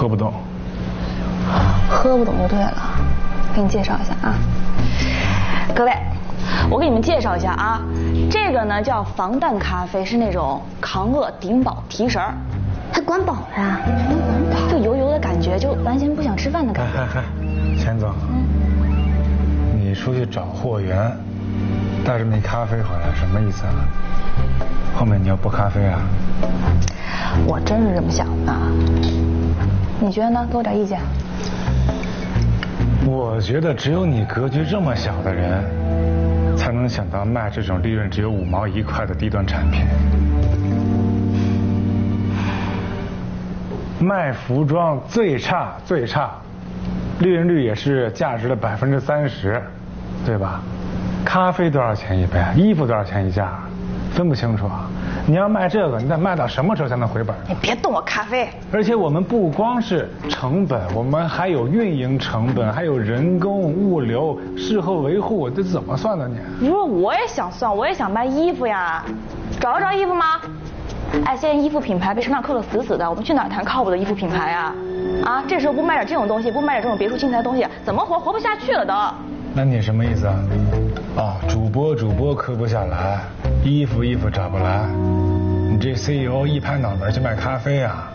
喝不动。 喝不懂就对了，给你介绍一下啊，各位，我给你们介绍一下啊，这个呢叫防弹咖啡，是那种扛饿顶饱提神儿， 还管饱了呀？ 就油油的感觉，就完全不想吃饭的感觉。 嗨，钱总，你出去找货源，带这么一咖啡回来，什么意思啊？后面你要不咖啡啊？ 我真是这么想的，你觉得呢？给我点意见。 我觉得只有你格局这么小的人，才能想到卖这种利润只有5毛1块的低端产品。卖服装最差，利润率也是价值的30%，对吧？咖啡多少钱一杯？衣服多少钱一件？分不清楚啊！你要卖这个，你得卖到什么时候才能回本？ 你别动我咖啡！ 而且我们不光是成本，我们还有运营成本，还有人工、物流、事后维护，这怎么算的你？ 不是，我也想算，我也想卖衣服呀，找得着衣服吗？哎，现在衣服品牌被市场扣得死死的，我们去哪儿谈靠谱的衣服品牌啊？啊，这时候不卖点这种东西，不卖点这种别出心裁的东西，怎么活不下去了都。 那你什么意思啊？啊，主播磕不下来，衣服找不来，你这 CEO 一拍脑门就卖咖啡啊？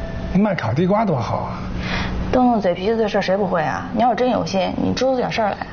卖烤地瓜多好啊！ 动动嘴皮子的事谁不会啊？你要是真有心，你揪出点事儿来。